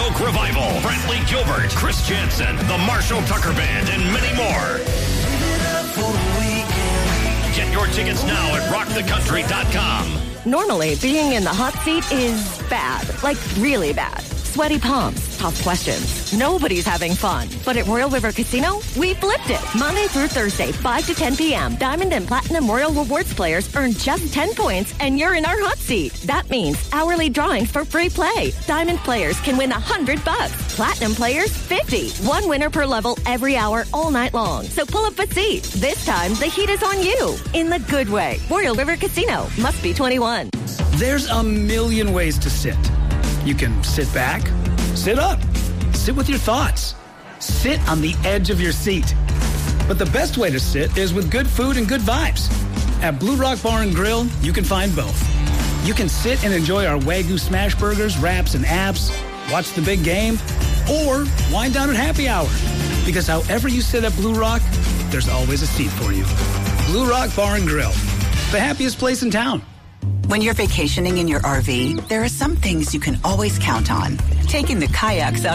Oak Revival, Brantley Gilbert, Chris Jansen, the Marshall Tucker Band, and many more. Get your tickets now at rockthecountry.com. Normally, being in the hot seat is bad, like really bad. Sweaty palms, tough questions. Nobody's having fun. But at Royal River Casino, we flipped it. Monday through Thursday, 5 to 10 p.m. Diamond and Platinum Royal Rewards players earn just 10 points and you're in our hot seat. That means hourly drawings for free play. Diamond players can win $100. Platinum players, $50. One winner per level every hour all night long. So pull up a seat. This time, the heat is on you. In the good way. Royal River Casino. Must be 21. There's a million ways to sit. You can sit back, sit up, sit with your thoughts, sit on the edge of your seat. But the best way to sit is with good food and good vibes. At Blue Rock Bar and Grill, you can find both. You can sit and enjoy our Wagyu smash burgers, wraps, and apps, watch the big game, or wind down at happy hour. Because however you sit at Blue Rock, there's always a seat for you. Blue Rock Bar and Grill, the happiest place in town. When you're vacationing in your RV, there are some things you can always count on. Taking the kayaks out